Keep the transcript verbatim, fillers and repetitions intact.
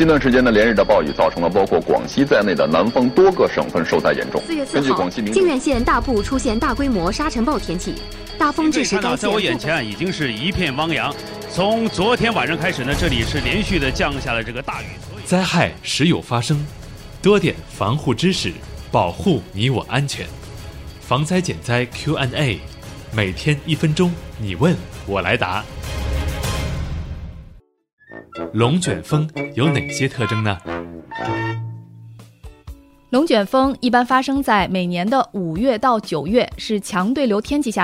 近段时间的连日的暴雨，造成了包括广西在内的南方多个省份受灾严重。 四月四号，靖远县大部出现大规模沙尘暴天气，大风致使该县。 在我眼前已经是一片汪洋。从昨天晚上开始呢，这里是连续的降下了这个大雨。 灾害时有发生，多点防护知识，保护你我安全。防灾减灾 Q and A， 每天一分钟，你问我来答。龙卷风有哪些特征呢？ 龙卷风一般发生在每年的五月到九月，是强对流天气下